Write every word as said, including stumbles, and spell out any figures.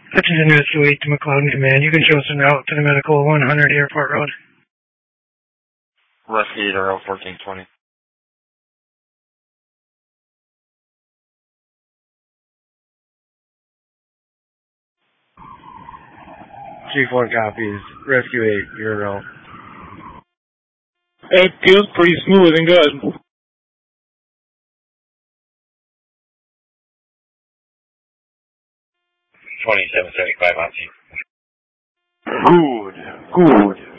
Hutchinson Rescue eight to McLeod Command. You can show us en route to the medical one hundred Airport Road. Rescue eight, R L fourteen twenty. Chief one copies. Rescue eight, you're en route. It feels pretty smooth and good. twenty-seven seventy-five on scene. Good, good.